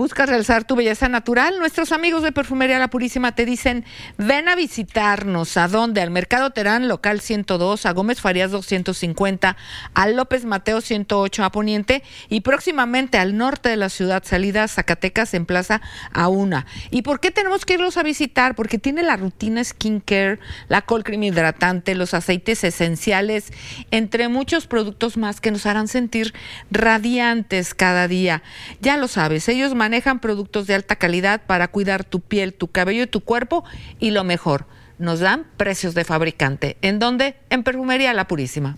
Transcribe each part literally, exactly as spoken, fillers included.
buscas realzar tu belleza natural, nuestros amigos de Perfumería La Purísima te dicen, ven a visitarnos. ¿A dónde? Al Mercado Terán, local ciento dos, a Gómez Farías doscientos cincuenta, a López Mateo ciento ocho a Poniente y próximamente al norte de la ciudad, salida a Zacatecas en Plaza Auna. ¿Y por qué tenemos que irlos a visitar? Porque tiene la rutina skincare, la col cream hidratante, los aceites esenciales, entre muchos productos más que nos harán sentir radiantes cada día. Ya lo sabes, ellos manejan productos de alta calidad para cuidar tu piel, tu cabello y tu cuerpo, y lo mejor, nos dan precios de fabricante. ¿En dónde? En Perfumería La Purísima.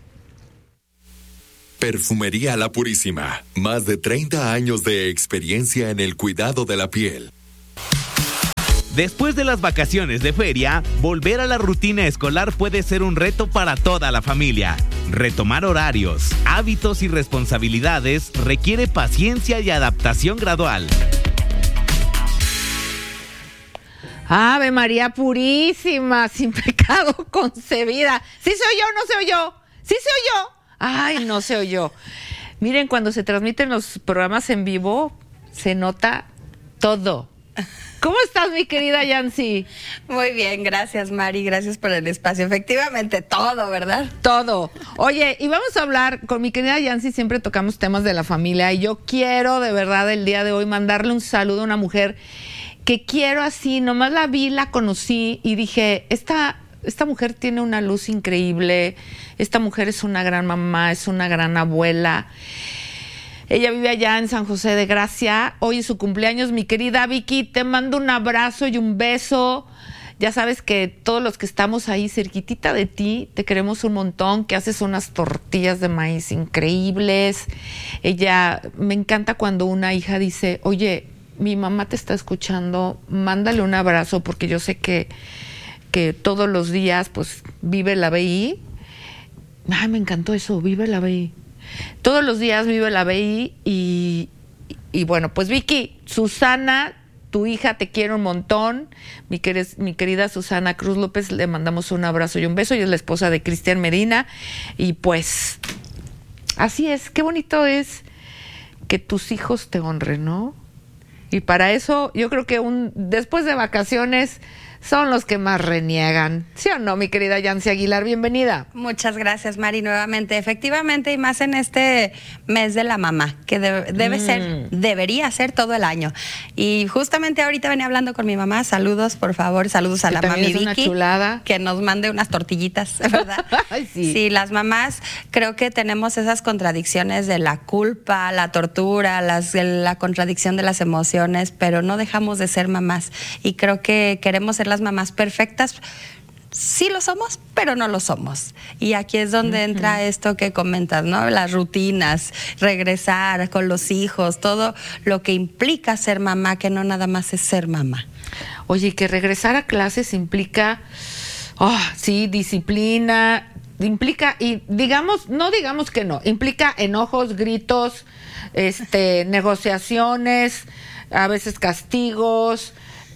Perfumería La Purísima, más de treinta años de experiencia en el cuidado de la piel. Después de las vacaciones de feria, volver a la rutina escolar puede ser un reto para toda la familia. Retomar horarios, hábitos y responsabilidades requiere paciencia y adaptación gradual. Ave María Purísima, sin pecado concebida. ¿Sí se oyó o no se oyó? ¿Sí se oyó? Ay, no se oyó. Miren, cuando se transmiten los programas en vivo, se nota todo. ¿Cómo estás, mi querida Yancy? Muy bien, gracias, Mari, gracias por el espacio. Efectivamente, todo, ¿verdad? Todo. Oye, y vamos a hablar, con mi querida Yancy siempre tocamos temas de la familia, y yo quiero de verdad el día de hoy mandarle un saludo a una mujer que quiero así, nomás la vi, la conocí y dije, esta, esta mujer tiene una luz increíble, esta mujer es una gran mamá, es una gran abuela. Ella vive allá en San José de Gracia. Hoy es su cumpleaños, mi querida Vicky. Te mando un abrazo y un beso. Ya sabes que todos los que estamos ahí cerquitita de ti, te queremos un montón, que haces unas tortillas de maíz increíbles. Ella, me encanta cuando una hija dice, oye, mi mamá te está escuchando, mándale un abrazo, porque yo sé que, que todos los días pues vive la B I. Ay, me encantó eso, vive la B I. Todos los días vive la B I y, y, y bueno, pues Vicky, Susana, tu hija te quiere un montón. Mi, queres, mi querida Susana Cruz López, le mandamos un abrazo y un beso. Ella es la esposa de Cristian Medina. Y pues, así es, qué bonito es que tus hijos te honren, ¿no? Y para eso, yo creo que un después de vacaciones son los que más reniegan. ¿Sí o no, mi querida Yancy Aguilar? Bienvenida. Muchas gracias, Mari, nuevamente. Efectivamente, y más en este mes de la mamá, que debe, debe mm. ser, debería ser todo el año. Y justamente ahorita venía hablando con mi mamá. Saludos, por favor, saludos a que la mami es Vicky. Una chulada. Que nos mande unas tortillitas, ¿verdad? Ay, sí. Sí, las mamás creo que tenemos esas contradicciones de la culpa, la tortura, las, la contradicción de las emociones, pero no dejamos de ser mamás. Y creo que queremos ser las mamás perfectas. Sí lo somos, pero no lo somos. Y aquí es donde uh-huh. entra esto que comentas, ¿no? Las rutinas, regresar con los hijos, todo lo que implica ser mamá, que no nada más es ser mamá. Oye, que regresar a clases implica, oh, sí, disciplina, implica, y digamos, no digamos que no, implica enojos, gritos, este, negociaciones, a veces castigos,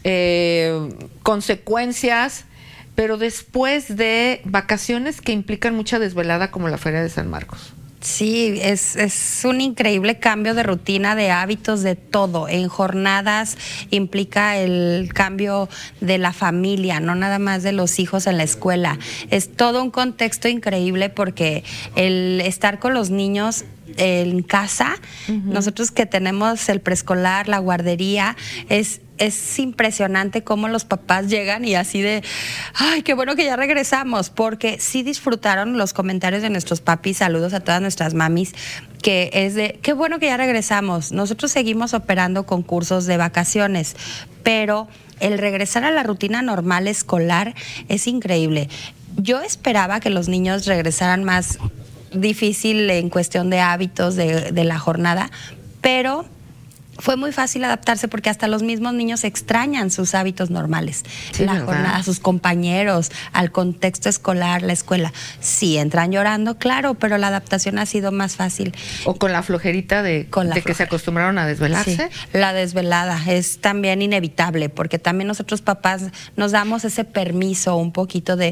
eh, consecuencias, pero después de vacaciones que implican mucha desvelada, como la Feria de San Marcos. Sí, es, es un increíble cambio de rutina, de hábitos, de todo. En jornadas implica el cambio de la familia, no nada más de los hijos en la escuela. Es todo un contexto increíble porque el estar con los niños en casa, uh-huh. nosotros que tenemos el preescolar, la guardería, es es impresionante cómo los papás llegan y así de, ay, qué bueno que ya regresamos, porque sí disfrutaron los comentarios de nuestros papis. Saludos a todas nuestras mamis, que es de, qué bueno que ya regresamos. Nosotros seguimos operando con cursos de vacaciones, pero el regresar a la rutina normal escolar es increíble. Yo esperaba que los niños regresaran más difícil en cuestión de hábitos de, de la jornada, pero fue muy fácil adaptarse porque hasta los mismos niños extrañan sus hábitos normales, sí, la ¿verdad? jornada, a sus compañeros, al contexto escolar, la escuela. Sí, entran llorando, claro, pero la adaptación ha sido más fácil. O con la flojerita de, con la de flojera. Que se acostumbraron a desvelarse. Sí, la desvelada es también inevitable, porque también nosotros papás nos damos ese permiso un poquito de,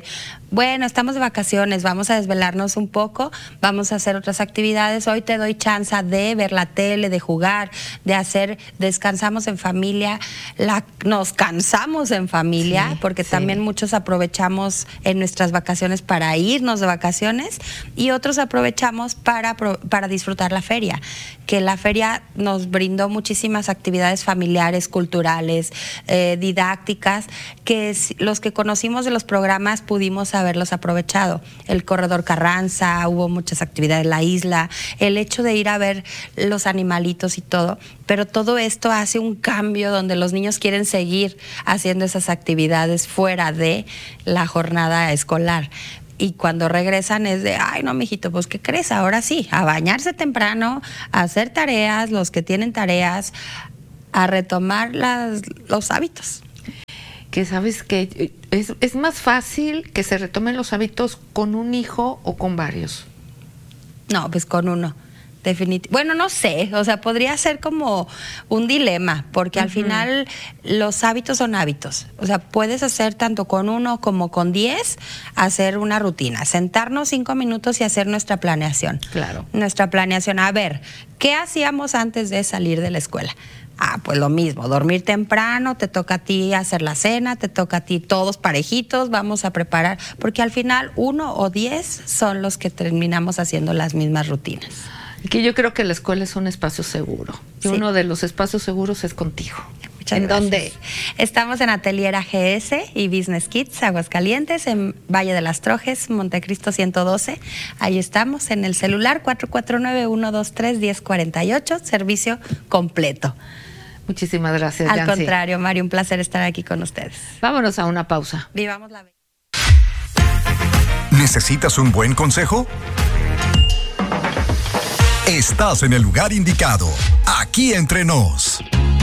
bueno, estamos de vacaciones, vamos a desvelarnos un poco, vamos a hacer otras actividades, hoy te doy chance de ver la tele, de jugar, de hacer, descansamos en familia, la, nos cansamos en familia, sí, porque sí. también muchos aprovechamos en nuestras vacaciones para irnos de vacaciones y otros aprovechamos para, para disfrutar la feria, que la feria nos brindó muchísimas actividades familiares, culturales, eh, didácticas, que los que conocimos de los programas pudimos haberlos aprovechado. El Corredor Carranza, hubo muchas actividades en la isla, el hecho de ir a ver los animalitos y todo, pero todo esto hace un cambio donde los niños quieren seguir haciendo esas actividades fuera de la jornada escolar. Y cuando regresan es de, ay no, mijito, pues ¿qué crees? Ahora sí, a bañarse temprano, a hacer tareas, los que tienen tareas, a retomar las, los hábitos. Que sabes que es, es más fácil que se retomen los hábitos con un hijo o con varios. No, pues con uno, definitivamente. Bueno, no sé, o sea, podría ser como un dilema, porque uh-huh. al final los hábitos son hábitos. O sea, puedes hacer tanto con uno como con diez, hacer una rutina, sentarnos cinco minutos y hacer nuestra planeación. Claro. Nuestra planeación, a ver, ¿qué hacíamos antes de salir de la escuela? Ah, pues lo mismo, dormir temprano, te toca a ti hacer la cena, te toca a ti todos parejitos, vamos a preparar, porque al final uno o diez son los que terminamos haciendo las mismas rutinas. Que yo creo que la escuela es un espacio seguro. Y sí. uno de los espacios seguros es contigo. Muchas ¿En gracias. dónde? Estamos en Atelier A G S y Business Kids, Aguascalientes, en Valle de las Trojes, Montecristo ciento doce. Ahí estamos, en el celular cuatro cuatro nueve, uno dos tres, uno cero cuatro ocho, servicio completo. Muchísimas gracias, Al Yancy. contrario, Mario, un placer estar aquí con ustedes. Vámonos a una pausa. Vivamos la vida. ¿Necesitas un buen consejo? Estás en el lugar indicado. Aquí entre nos.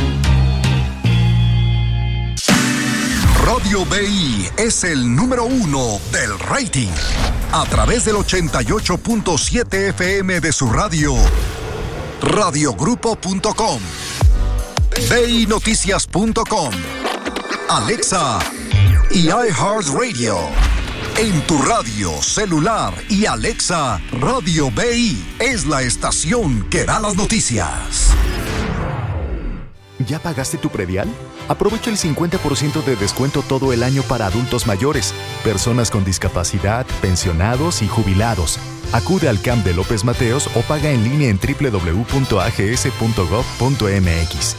Radio B I es el número uno del rating. A través del ochenta y ocho punto siete F M de su radio, radiogrupo punto com. B I Noticias punto com, Alexa y iHeartRadio. En tu radio, celular y Alexa, Radio B I es la estación que da las noticias. ¿Ya pagaste tu predial? Aprovecha el cincuenta por ciento de descuento todo el año para adultos mayores, personas con discapacidad, pensionados y jubilados. Acude al C A M de López Mateos o paga en línea en doble u doble u doble u punto a g s punto gov punto m x.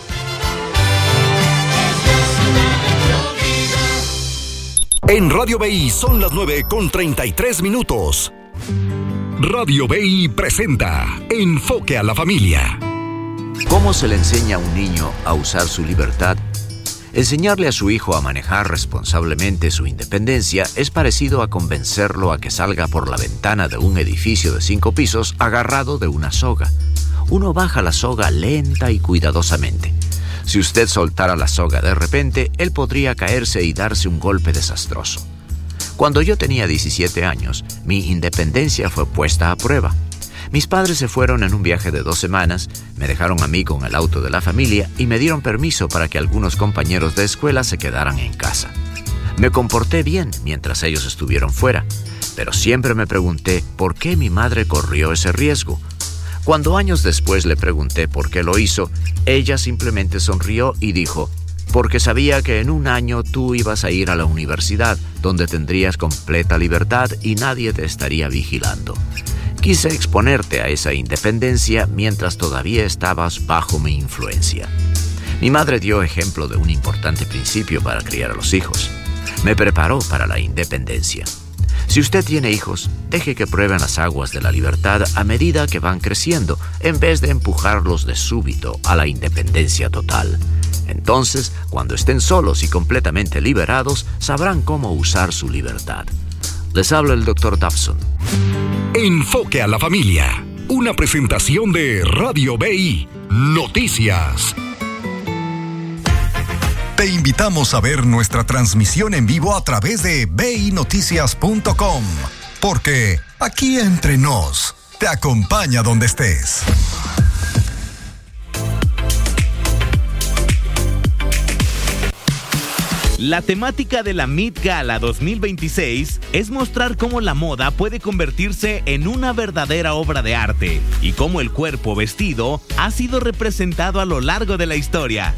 En Radio B I son las nueve con treinta y tres minutos. Radio B I presenta Enfoque a la Familia. ¿Cómo se le enseña a un niño a usar su libertad? Enseñarle a su hijo a manejar responsablemente su independencia es parecido a convencerlo a que salga por la ventana de un edificio de cinco pisos agarrado de una soga. Uno baja la soga lenta y cuidadosamente. Si usted soltara la soga de repente, él podría caerse y darse un golpe desastroso. Cuando yo tenía diecisiete años, mi independencia fue puesta a prueba. Mis padres se fueron en un viaje de dos semanas, me dejaron a mí con el auto de la familia y me dieron permiso para que algunos compañeros de escuela se quedaran en casa. Me comporté bien mientras ellos estuvieron fuera, pero siempre me pregunté por qué mi madre corrió ese riesgo. Cuando años después le pregunté por qué lo hizo, ella simplemente sonrió y dijo, porque sabía que en un año tú ibas a ir a la universidad, donde tendrías completa libertad y nadie te estaría vigilando. Quise exponerte a esa independencia mientras todavía estabas bajo mi influencia. Mi madre dio ejemplo de un importante principio para criar a los hijos. Me preparó para la independencia. Si usted tiene hijos, deje que prueben las aguas de la libertad a medida que van creciendo, en vez de empujarlos de súbito a la independencia total. Entonces, cuando estén solos y completamente liberados, sabrán cómo usar su libertad. Les habla el doctor Dobson. Enfoque a la Familia, una presentación de Radio B I Noticias. Te invitamos a ver nuestra transmisión en vivo a través de b i noticias punto com, porque aquí entre nos te acompaña donde estés. La temática de la Met Gala dos mil veintiséis es mostrar cómo la moda puede convertirse en una verdadera obra de arte y cómo el cuerpo vestido ha sido representado a lo largo de la historia.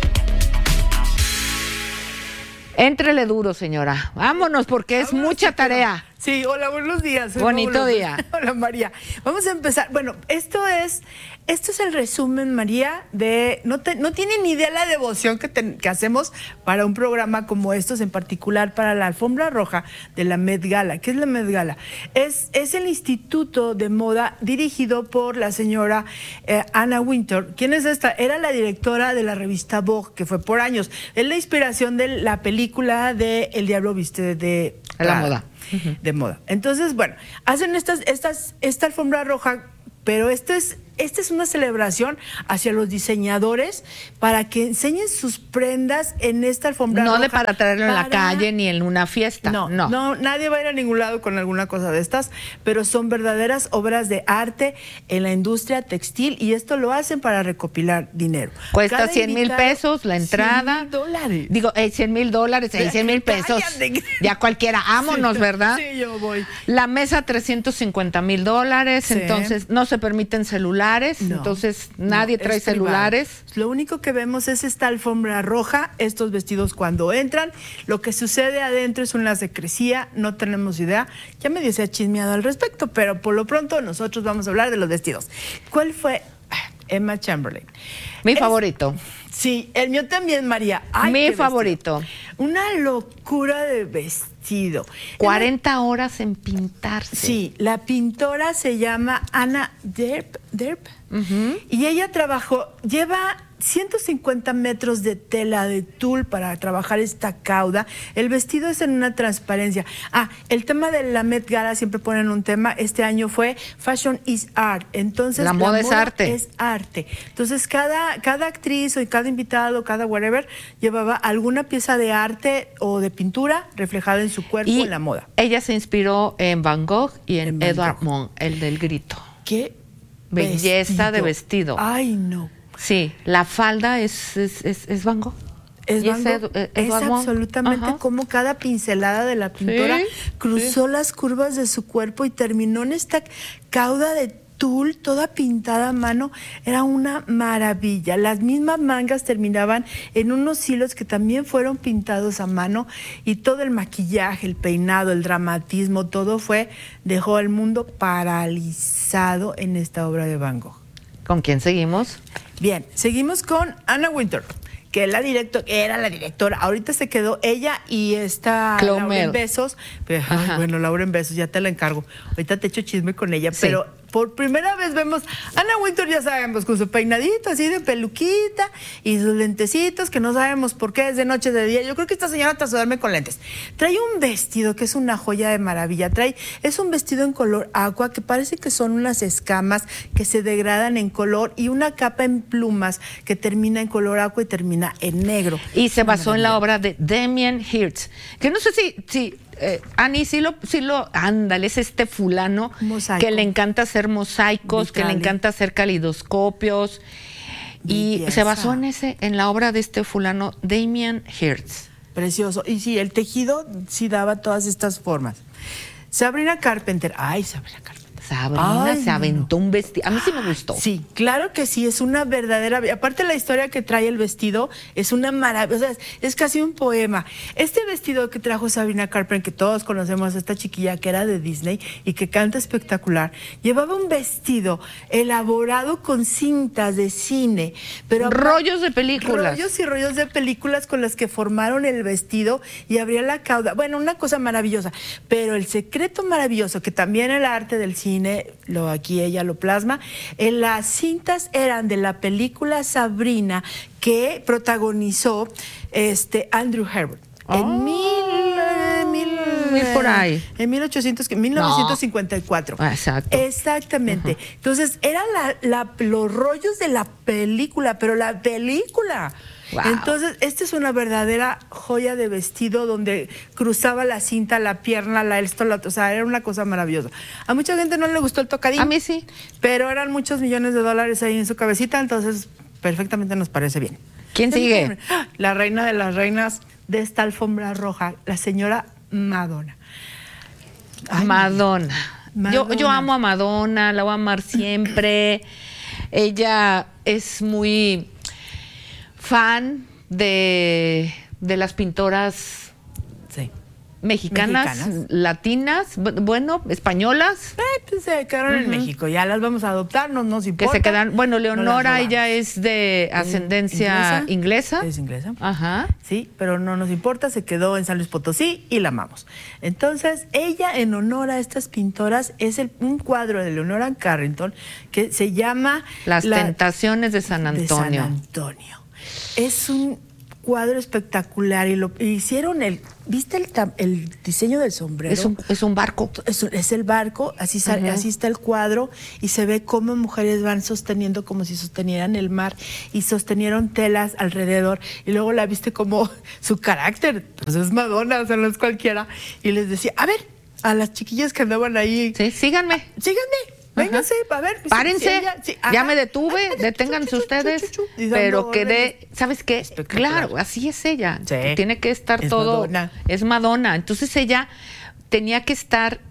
Éntrele duro, señora. Vámonos, porque es Vámonos, mucha sí, tarea. Sí, hola, buenos días. Soy Bonito Paula. día. Hola, María. Vamos a empezar. Bueno, esto es, esto es el resumen, María, de no, te, no tienen ni idea la devoción que, te, que hacemos para un programa como estos, en particular para la alfombra roja de la Met Gala. ¿Qué es la Met Gala? Es, es el instituto de moda dirigido por la señora eh, Anna Wintour. ¿Quién es esta? Era la directora de la revista Vogue, que fue por años. Es la inspiración de la película de El Diablo Viste de, de la moda. Uh-huh. De moda. Entonces, bueno, hacen estas, estas, esta alfombra roja, pero esto es, esta es una celebración hacia los diseñadores para que enseñen sus prendas en esta alfombra no roja. No de para traerlo para... en la calle ni en una fiesta. No, no, no, nadie va a ir a ningún lado con alguna cosa de estas, pero son verdaderas obras de arte en la industria textil y esto lo hacen para recopilar dinero. Cuesta Cada cien mil pesos la entrada. cien mil dólares. Digo, eh, cien mil dólares, eh, cien mil pesos. Cállate. Ya cualquiera, ámonos, Sí, ¿verdad? Sí, yo voy. La mesa, trescientos cincuenta mil dólares, Sí. entonces no se permiten celulares, No, entonces nadie no, trae es privado. celulares. Lo único que vemos es esta alfombra roja, estos vestidos cuando entran. Lo que sucede adentro es una secrecía, no tenemos idea. Ya medio se ha chismeado al respecto, pero por lo pronto nosotros vamos a hablar de los vestidos. ¿Cuál fue? Emma Chamberlain. Mi Es- favorito. Sí, el mío también, María. Ay, Mi qué vestido. favorito. Una locura de vestido. cuarenta horas en pintarse. Sí, la pintora se llama Anna Derp, Derp Ujú. y ella trabajó, lleva ciento cincuenta metros de tela de tul para trabajar esta cauda. El vestido es en una transparencia. Ah, el tema de la Met Gala, siempre ponen un tema, este año fue Fashion is Art. Entonces, La moda es arte. Es arte. Entonces, cada, cada actriz o cada invitado, cada whatever, llevaba alguna pieza de arte o de pintura reflejada en su cuerpo Y en la moda. ella se inspiró en Van Gogh y en, En Van Edvard Gogh. Munch, el del grito. ¡Qué Belleza de vestido. Ay, no. Sí, la falda es, es, es, es Van Gogh. Es, Y Van es Gogh. Ed- Es Edvard Munch. absolutamente Ajá. como cada pincelada de la pintora Sí, cruzó las curvas de su cuerpo y terminó en esta cauda de tul, toda pintada a mano. Era una maravilla. Las mismas mangas terminaban en unos hilos que también fueron pintados a mano y todo el maquillaje, el peinado, el dramatismo, todo fue, dejó al mundo paralizado en esta obra de Van Gogh. ¿Con quién seguimos? Bien, seguimos con Anna Wintour, que es la directora, era la directora. Ahorita se quedó ella y esta Chloe Laura Mel. en Besos. Pero, ay, Ajá. bueno, Laura en Besos, ya te la encargo. Ahorita te echo chisme con ella, Sí. pero por primera vez vemos a Anna Wintour, ya sabemos, con su peinadito así de peluquita y sus lentecitos, que no sabemos por qué es de noche, de día. Yo creo que esta señora hasta se duerme con lentes. Trae un vestido que es una joya de maravilla. Trae, es un vestido en color agua que parece que son unas escamas que se degradan en color y una capa en plumas que termina en color agua y termina en negro. Y se Una basó en la maravilla. obra de Damien Hirst, que no sé si, si eh, Ani, sí lo, sí lo, ándale, es este fulano Mosaico. que le encanta hacer mosaicos, que le Vitali. encanta hacer calidoscopios, y Belleza. se basó en ese, en la obra de este fulano, Damien Hirst. Precioso. Y sí, el tejido sí daba todas estas formas. Sabrina Carpenter. Ay, Sabrina Carpenter. Sabrina Ay, se aventó un vestido, a mí sí me gustó. Sí, claro que sí, es una verdadera... Aparte la historia que trae el vestido es una maravilla, o sea, es, es casi un poema. Este vestido que trajo Sabrina Carpenter, que todos conocemos, esta chiquilla que era de Disney y que canta espectacular, llevaba un vestido elaborado con cintas de cine, pero aparte- Rollos de películas. Rollos y rollos de películas con las que formaron el vestido y abría la cauda. Bueno, una cosa maravillosa. Pero el secreto maravilloso, que también el arte del cine, lo aquí ella lo plasma, en las cintas eran de la película Sabrina que protagonizó este Andrew Herbert. Oh. En mil, eh, mil, Mil por ahí. En mil ochocientos, mil novecientos cincuenta y cuatro. Ah, exacto. Exactamente. Entonces, eran la, la- los rollos de la película, pero la película. Wow. Entonces, esta es una verdadera joya de vestido donde cruzaba la cinta, la pierna, la esto, la, o sea, era una cosa maravillosa. A mucha gente no le gustó el tocadín. A mí sí. Pero eran muchos millones de dólares ahí en su cabecita, entonces perfectamente nos parece bien. ¿Quién sigue? La reina de las reinas, de esta alfombra roja, la señora Madonna. Ay, Madonna. Madonna. Yo, yo amo a Madonna, la voy a amar siempre. Ella es muy fan de, de las pintoras sí. mexicanas, mexicanas, latinas, bueno, españolas. Eh, pues se quedaron uh-huh. en México, ya las vamos a adoptar, no nos importa. Que se quedan, bueno, Leonora, no ella es de ascendencia ¿Inglesa? inglesa. Es inglesa. Ajá. Sí, pero no nos importa, se quedó en San Luis Potosí y la amamos. Entonces, ella, en honor a estas pintoras, es el, un cuadro de Leonora Carrington que se llama Las la, Tentaciones de San Antonio. De San Antonio. Es un cuadro espectacular y lo y hicieron el ¿viste el, el diseño del sombrero? Es un, es un barco. Es, es el barco, así, sale, uh-huh. así está el cuadro y se ve cómo mujeres van sosteniendo como si sostenieran el mar y sostenieron telas alrededor y luego la viste como su carácter, pues es Madonna, o sea, no es cualquiera, y les decía, a ver, a las chiquillas que andaban ahí. Sí, síganme. Ah, síganme. Vénganse, a ver. Párense, si ella, sí, ya me detuve, deténganse ustedes, chu, chu, chu, pero quedé, ¿sabes qué? Claro, así es ella, sí, tiene que estar es todo, Madonna. Es Madonna, entonces ella tenía que estar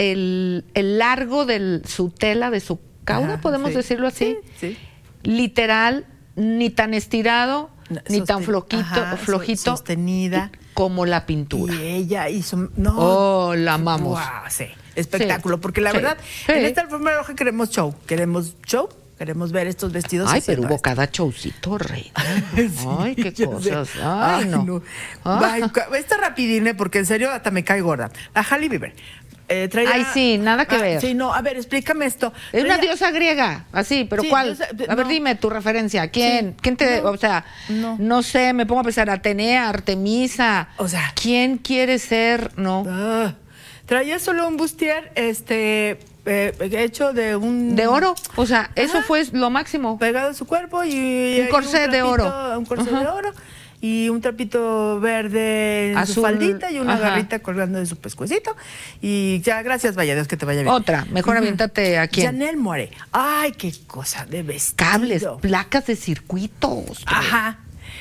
el, el largo de su tela, de su cauda, ajá, podemos sí. decirlo así, sí, sí. literal, ni tan estirado, no, ni sosten- tan floquito, ajá, flojito, sostenida, como la pintura. Y ella hizo, no, oh, la amamos. Wow, sí. Espectáculo, sí, porque la sí, verdad, sí. en esta alfombra roja queremos show, queremos show, queremos ver estos vestidos. Ay, pero hubo esto. Cada showcito, reina. sí, ay, qué cosas. Sé. Ay, Ay, no. no. Ay, esta rapidine, porque en serio hasta me cae gorda. La Hailey Bieber. Eh, traía, Ay, sí, nada que ah, ver. Sí, no, a ver, explícame esto. Es traía, una diosa griega, así, pero sí, ¿cuál? Diosa, a ver, no. dime tu referencia. ¿Quién? Sí, ¿Quién te, no, o sea, no. no sé, me pongo a pensar, Atenea, Artemisa. O sea, ¿quién quiere ser? No. Uh, traía solo un bustier, este, eh, hecho de un... De oro, o sea, ajá, eso fue lo máximo. Pegado a su cuerpo y... Un corsé de oro. Un corsé de oro. Y un trapito verde en azul, su faldita y una ajá, garrita colgando de su pescuecito. Y ya, gracias, vaya Dios, que te vaya bien. Otra, mejor aviéntate a quién. Janelle Monáe. Ay, qué cosa de vestido. Cables, placas de circuitos. Ajá.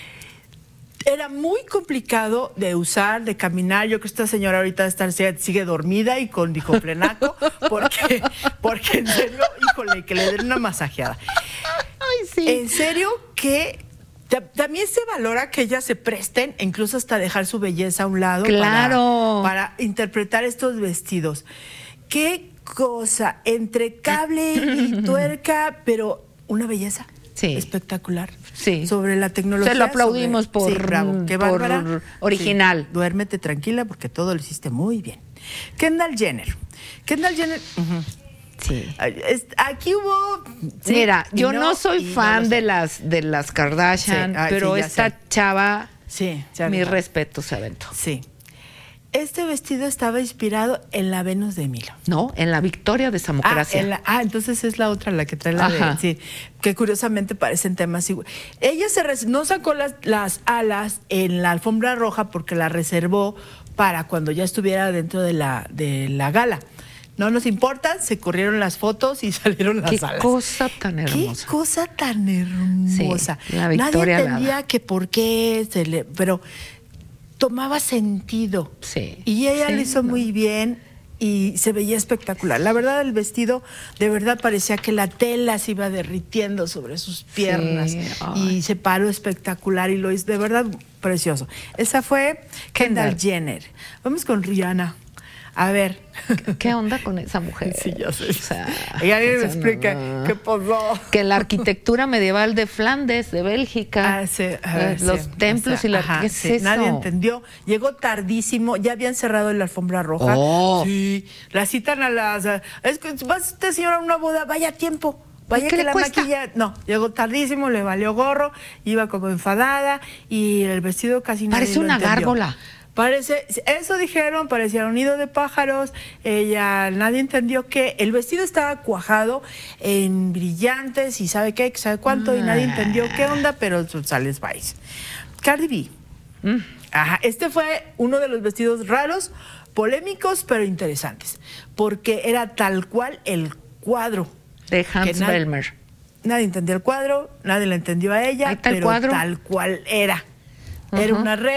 Era muy complicado de usar, de caminar. Yo creo que esta señora ahorita está, sigue dormida y con diclofenaco, porque, porque en serio, híjole, que le den una masajeada. Ay, sí. En serio que... También se valora que ellas se presten, incluso hasta dejar su belleza a un lado, claro, para, para interpretar estos vestidos. Qué cosa, entre cable y tuerca, pero una belleza sí, espectacular. Sí. Sobre la tecnología. Se lo aplaudimos sobre, por, sí, bravo, qué bárbara, por original. Sí, duérmete tranquila porque todo lo hiciste muy bien. Kendall Jenner. Kendall Jenner... Uh-huh. Sí. Aquí hubo... Sí, mira, yo no, no soy fan no de las de las Kardashian, sí, ay, pero sí, esta sé. chava, sí, mi respeto se aventó. Sí. Este vestido estaba inspirado en la Venus de Milo. No, en la Victoria de Samotracia. Ah, la, ah, entonces es la otra la que trae la Ajá. de... Sí, que curiosamente parecen temas iguales. Ella se res, no sacó las, las alas en la alfombra roja porque la reservó para cuando ya estuviera dentro de la, de la gala. No nos importa, se corrieron las fotos y salieron las Qué alas. Qué cosa tan hermosa. Qué cosa tan hermosa. Sí, la Victoria Nadie entendía Lada. que por qué se le... Pero tomaba sentido. Sí. Y ella sí, lo hizo no. muy bien y se veía espectacular. La verdad, el vestido de verdad parecía que la tela se iba derritiendo sobre sus piernas. Sí. Y se paró espectacular y lo hizo de verdad precioso. Esa fue Kendall, Kendall Jenner. Vamos con Rihanna. A ver. ¿Qué onda con esa mujer? Sí, ya sé. O sea, y alguien me o sea, explica no. qué pasó. Que la arquitectura medieval de Flandes, de Bélgica, ah, sí, a ver, eh, los sí, templos o sea, y la... ajá, ¿Qué es sí, eso? Nadie entendió. Llegó tardísimo, ya habían cerrado la alfombra roja. Oh. Sí, la citan a las... Es que va usted, señora, a una boda, vaya a tiempo. Vaya ¿Qué que le la cuesta? maquilla... No, llegó tardísimo, le valió gorro, iba como enfadada y el vestido casi nadie Parece lo una entendió. gárgola. Parece, eso dijeron, parecía un nido de pájaros, ella, nadie entendió que el vestido estaba cuajado en brillantes y sabe qué, sabe cuánto, y nadie entendió qué onda, pero sales vais. Cardi B. Mm. Ajá, este fue uno de los vestidos raros, polémicos, pero interesantes, porque era tal cual el cuadro. De Hans na- Belmer. Nadie entendió el cuadro, nadie le entendió a ella, Ahí está el pero cuadro. tal cual era. Uh-huh. Era una red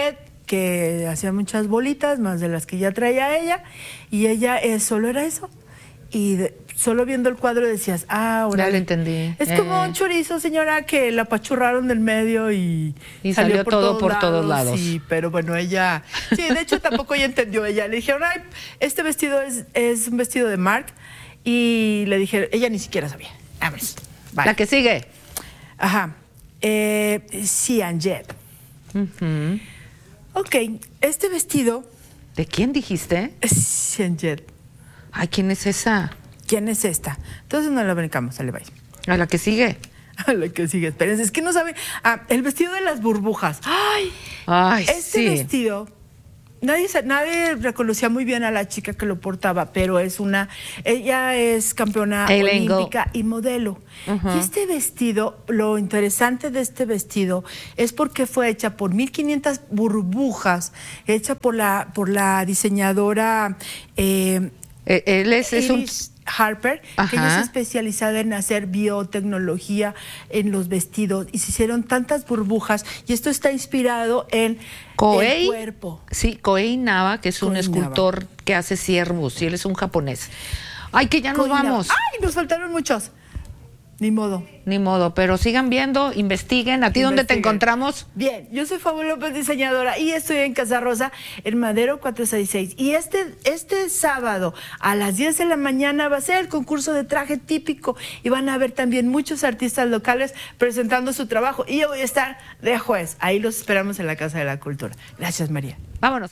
que hacía muchas bolitas, más de las que ya traía ella, y ella eh, solo era eso. Y de, solo viendo el cuadro decías, ah, ahora ya lo entendí. Es eh. como un chorizo, señora, que la apachurraron del medio y, y salió, salió por todo todos por lados, todos lados. Sí, pero bueno, ella, sí, de hecho tampoco ella entendió. Ella le dijeron, ay, este vestido es, es un vestido de Marc, y le dijeron, ella ni siquiera sabía. A ver, vale. La que sigue. Ajá. Eh, Xian Jet. Uh-huh. Ok, este vestido. ¿De quién dijiste? Xian Jet. Ay, ¿quién es esa? ¿Quién es esta? Entonces no la brincamos, sale, bye. A la que sigue. A la que sigue, espérense, es que no sabe. Ah, el vestido de las burbujas. Ay, Ay, este sí. vestido. Nadie, nadie reconocía muy bien a la chica que lo portaba, pero es una, ella es campeona Ellen olímpica y modelo. Uh-huh. Y este vestido, lo interesante de este vestido es porque fue hecha por mil quinientas burbujas, hecha por la, por la diseñadora eh, él es, es un Harper, Ajá. que ella es especializada en hacer biotecnología en los vestidos, y se hicieron tantas burbujas, y esto está inspirado en Kohei, el cuerpo. Sí, Kohei Naba, que es Kohei un escultor Naba. que hace ciervos, y él es un japonés. Ay, que ya nos Kohei vamos. Naba. Ay, nos faltaron muchos. Ni modo. Ni modo, pero sigan viendo, investiguen. ¿A ti investiguen. dónde te encontramos? Bien, yo soy Fabu López, diseñadora, y estoy en Casa Rosa, en Madero cuatrocientos sesenta y seis. Y este, este sábado a las diez de la mañana va a ser el concurso de traje típico, y van a ver también muchos artistas locales presentando su trabajo. Y yo voy a estar de juez. Ahí los esperamos en la Casa de la Cultura. Gracias, María. Vámonos.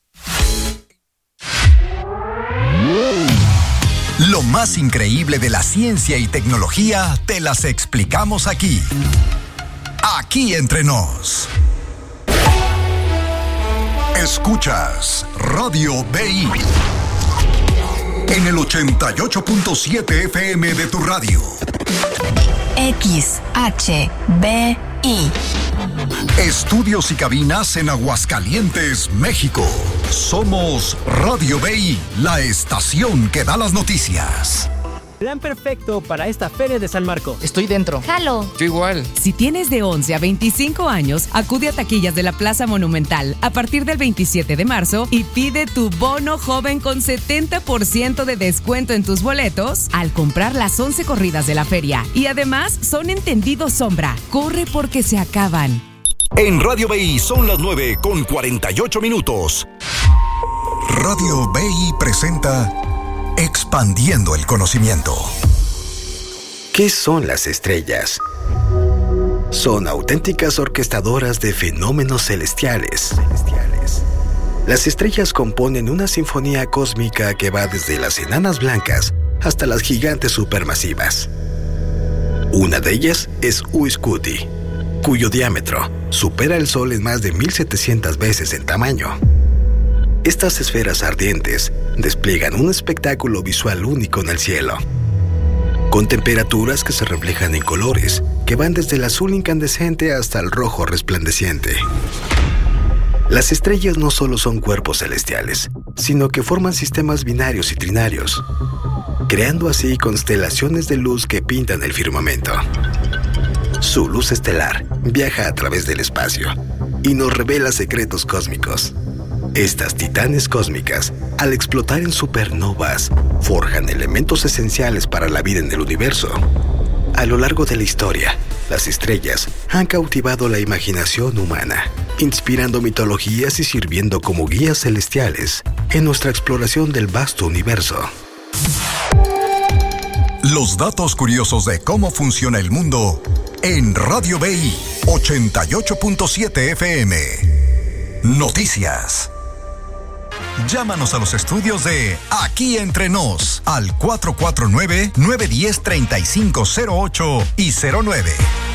Lo más increíble de la ciencia y tecnología te las explicamos aquí. Aquí entre nos. Escuchas Radio B I en el ochenta y ocho punto siete F M de tu radio. X H B I. Estudios y cabinas en Aguascalientes, México. Somos Radio B I, la estación que da las noticias. Plan perfecto para esta Feria de San Marcos. Estoy dentro. Jalo. Yo igual. Si tienes de once a veinticinco años, acude a taquillas de la Plaza Monumental a partir del veintisiete de marzo y pide tu bono joven con setenta por ciento de descuento en tus boletos al comprar las once corridas de la feria. Y además son entendidos sombra. Corre porque se acaban. En Radio B I son las nueve con cuarenta y ocho minutos. Radio B I presenta Expandiendo el conocimiento. ¿Qué son las estrellas? Son auténticas orquestadoras de fenómenos celestiales. Las estrellas componen una sinfonía cósmica que va desde las enanas blancas hasta las gigantes supermasivas. Una de ellas es Uiscuti, cuyo diámetro supera el Sol en más de mil setecientas veces en tamaño. Estas esferas ardientes despliegan un espectáculo visual único en el cielo, con temperaturas que se reflejan en colores que van desde el azul incandescente hasta el rojo resplandeciente. Las estrellas no solo son cuerpos celestiales, sino que forman sistemas binarios y trinarios, creando así constelaciones de luz que pintan el firmamento. Su luz estelar viaja a través del espacio y nos revela secretos cósmicos. Estas titanes cósmicas, al explotar en supernovas, forjan elementos esenciales para la vida en el universo. A lo largo de la historia, las estrellas han cautivado la imaginación humana, inspirando mitologías y sirviendo como guías celestiales en nuestra exploración del vasto universo. Los datos curiosos de cómo funciona el mundo en Radio B I ochenta y ocho punto siete F M. Noticias. Llámanos a los estudios de Aquí Entre Nos al cuatro cuatro nueve, nueve uno cero, tres cinco cero ocho y cero nueve.